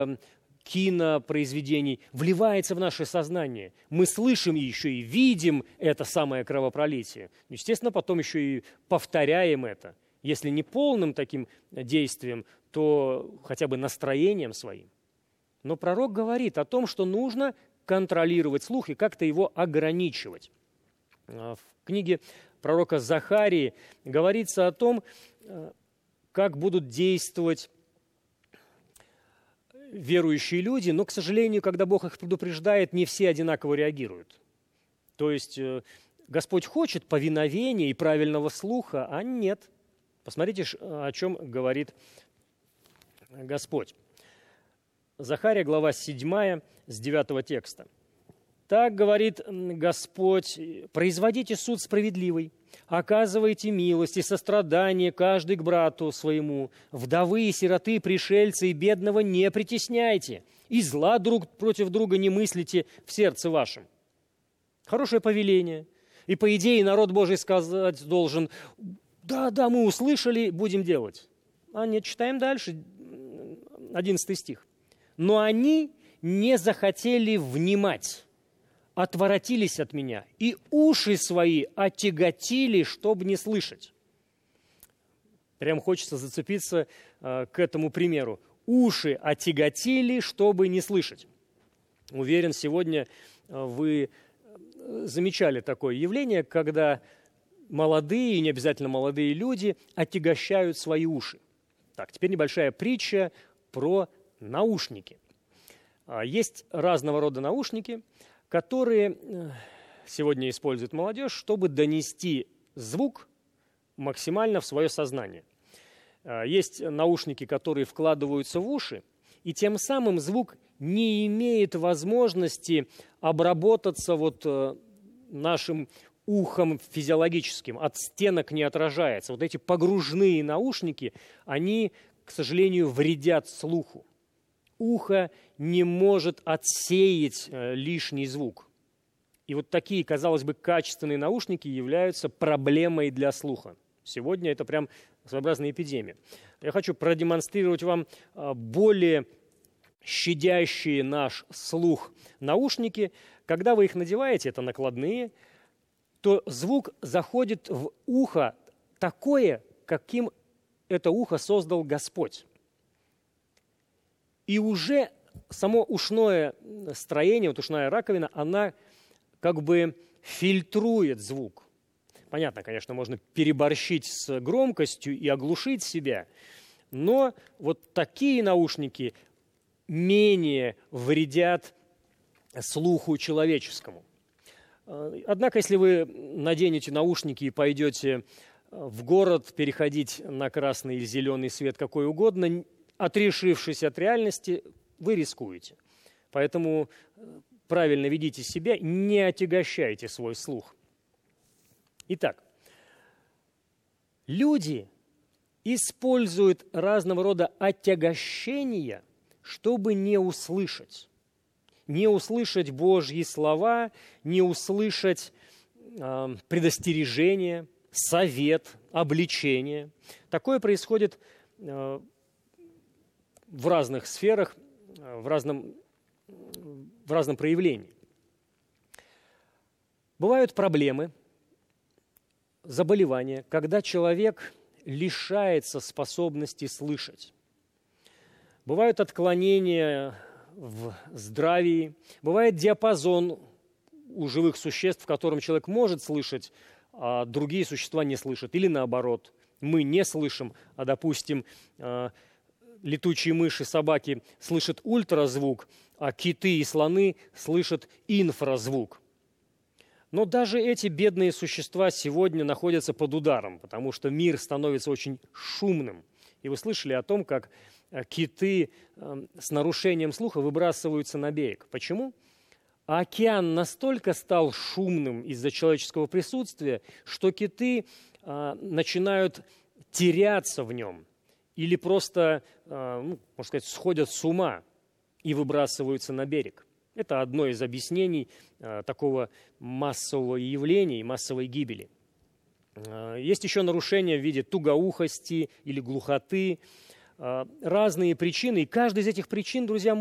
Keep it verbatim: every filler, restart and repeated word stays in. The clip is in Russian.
кинопроизведений вливается в наше сознание. Мы слышим еще и видим это самое кровопролитие. Естественно, потом еще и повторяем это. Если не полным таким действием, то хотя бы настроением своим. Но пророк говорит о том, что нужно контролировать слух и как-то его ограничивать. В книге пророка Захарии говорится о том, как будут действовать верующие люди, но, к сожалению, когда Бог их предупреждает, не все одинаково реагируют. То есть Господь хочет повиновения и правильного слуха, а нет. Посмотрите, о чем говорит Господь. Захария, глава седьмая, с девятого текста. «Так, говорит Господь, производите суд справедливый, оказывайте милость и сострадание каждый к брату своему, вдовы и сироты, пришельцы и бедного не притесняйте, и зла друг против друга не мыслите в сердце вашем». Хорошее повеление. И, по идее, народ Божий сказать должен: да, да, мы услышали, будем делать. А нет, читаем дальше, одиннадцатый стих. «Но они не захотели внимать, отворотились от меня, и уши свои отяготили, чтобы не слышать». Прям хочется зацепиться э, к этому примеру. Уши отяготили, чтобы не слышать. Уверен, сегодня э, вы замечали такое явление, когда молодые, и не обязательно молодые люди, отягощают свои уши. Так, теперь небольшая притча про наушники. Есть разного рода наушники, которые сегодня использует молодежь, чтобы донести звук максимально в свое сознание. Есть наушники, которые вкладываются в уши, и тем самым звук не имеет возможности обработаться вот нашим ухом физиологическим, от стенок не отражается. Вот эти погружные наушники, они, к сожалению, вредят слуху. Ухо не может отсеять лишний звук. И вот такие, казалось бы, качественные наушники являются проблемой для слуха. Сегодня это прям своеобразная эпидемия. Я хочу продемонстрировать вам более щадящие наш слух наушники. Когда вы их надеваете, это накладные, то звук заходит в ухо такое, каким это ухо создал Господь. И уже само ушное строение, вот ушная раковина, она как бы фильтрует звук. Понятно, конечно, можно переборщить с громкостью и оглушить себя, но вот такие наушники менее вредят слуху человеческому. Однако, если вы наденете наушники и пойдете в город переходить на красный или зеленый свет, какой угодно, отрешившись от реальности, вы рискуете. Поэтому правильно ведите себя, не отягощайте свой слух. Итак, люди используют разного рода отягощения, чтобы не услышать. Не услышать Божьи слова, не услышать э, предостережение, совет, обличение. Такое происходит э, в разных сферах, в разном, в разном проявлении. Бывают проблемы, заболевания, когда человек лишается способности слышать. Бывают отклонения в здравии, бывает диапазон у живых существ, в котором человек может слышать, а другие существа не слышат. Или наоборот, мы не слышим, а, допустим, летучие мыши, собаки слышат ультразвук, а киты и слоны слышат инфразвук. Но даже эти бедные существа сегодня находятся под ударом, потому что мир становится очень шумным. И вы слышали о том, как киты с нарушением слуха выбрасываются на берег. Почему? А океан настолько стал шумным из-за человеческого присутствия, что киты начинают теряться в нем или просто, ну, можно сказать, сходят с ума и выбрасываются на берег. Это одно из объяснений такого массового явления и массовой гибели. Есть еще нарушения в виде тугоухости или глухоты. разные причины. И каждая из этих причин, друзья,